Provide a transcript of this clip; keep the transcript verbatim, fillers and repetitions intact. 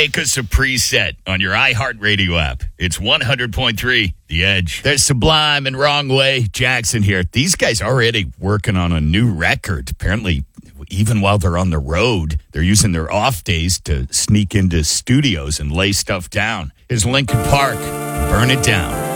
Make us a preset on your iHeartRadio app. It's one hundred point three The Edge. There's Sublime and Wrong Way. Jackson here. These guys already working on a new record. Apparently, even while they're on the road, they're using their off days to sneak into studios and lay stuff down. Here's Linkin Park. Burn It Down.